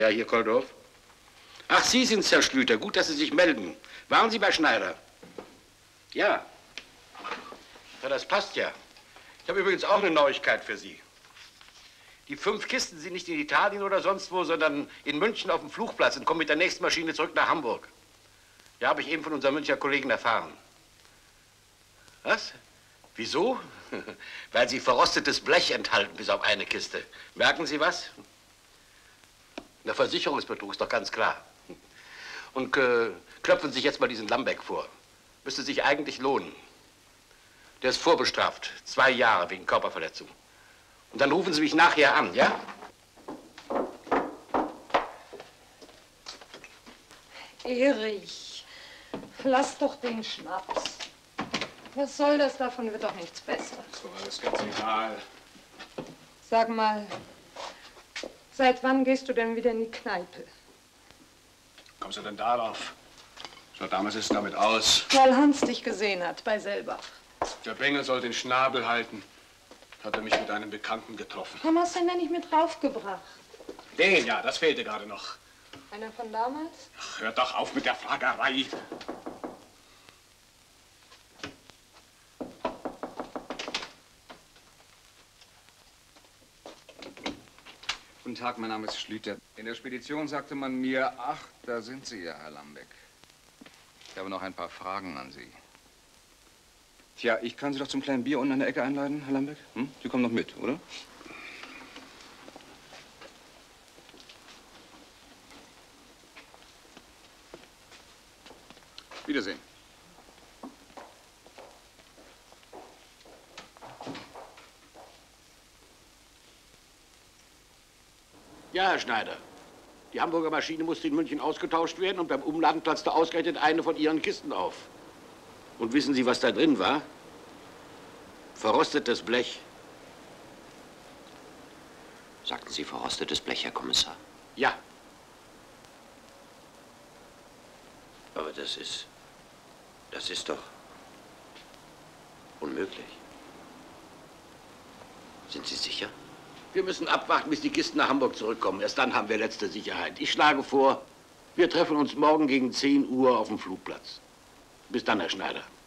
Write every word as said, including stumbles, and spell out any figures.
Ja, hier Koldorf. Ach, Sie sind Herr Schlüter. Gut, dass Sie sich melden. Waren Sie bei Schneider? Ja. Ja, das passt ja. Ich habe übrigens auch eine Neuigkeit für Sie. Die fünf Kisten sind nicht in Italien oder sonst wo, sondern in München auf dem Flugplatz und kommen mit der nächsten Maschine zurück nach Hamburg. Ja, habe ich eben von unserem Münchner Kollegen erfahren. Was? Wieso? Weil sie verrostetes Blech enthalten, bis auf eine Kiste. Merken Sie was? Der Versicherungsbetrug ist doch ganz klar. Und äh, klopfen Sie sich jetzt mal diesen Lambeck vor. Müsste sich eigentlich lohnen. Der ist vorbestraft. Zwei Jahre wegen Körperverletzung. Und dann rufen Sie mich nachher an, ja? Erich, lass doch den Schnaps. Was soll das? Davon wird doch nichts besser. So, alles ganz egal. Sag mal, seit wann gehst du denn wieder in die Kneipe? Kommst du denn darauf? Schon damals ist es damit aus. Weil Hans dich gesehen hat, bei Selbach. Der Bengel soll den Schnabel halten. Hat er mich mit einem Bekannten getroffen. Warum hast du denn da nicht mit draufgebracht? Den, ja, das fehlte gerade noch. Einer von damals? Ach, hör doch auf mit der Fragerei. Guten Tag, mein Name ist Schlüter. In der Spedition sagte man mir, ach, da sind Sie ja, Herr Lambeck. Ich habe noch ein paar Fragen an Sie. Tja, ich kann Sie doch zum kleinen Bier unten an der Ecke einladen, Herr Lambeck. Hm? Sie kommen noch mit, oder? Wiedersehen. Ja, Herr Schneider. Die Hamburger Maschine musste in München ausgetauscht werden und beim Umladen platzte ausgerechnet eine von Ihren Kisten auf. Und wissen Sie, was da drin war? Verrostetes Blech. Sagten Sie verrostetes Blech, Herr Kommissar? Ja. Aber das ist... das ist doch... unmöglich. Sind Sie sicher? Wir müssen abwarten, bis die Kisten nach Hamburg zurückkommen. Erst dann haben wir letzte Sicherheit. Ich schlage vor, wir treffen uns morgen gegen zehn Uhr auf dem Flugplatz. Bis dann, Herr Schneider.